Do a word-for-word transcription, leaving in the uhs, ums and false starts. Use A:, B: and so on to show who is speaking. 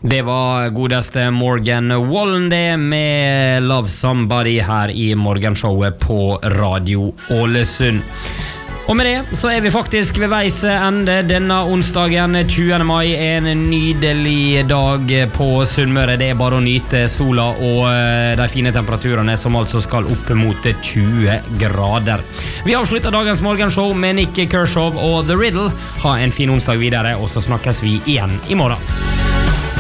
A: Det var godeste Morgan Wallen det med Love Somebody her i morgenshowet på Radio Ålesund. Og med det så er vi faktisk ved veis ende denne onsdagen tjuende mai, en nydelig dag på Sunnmøre. Det er bare å nyte sola og de fine temperaturene som altså skal opp mot tjue grader. Vi avslutter dagens morgenshow med Nick Kershaw og The Riddle. Ha en fin onsdag videre, og så snakkes vi igjen i morgen.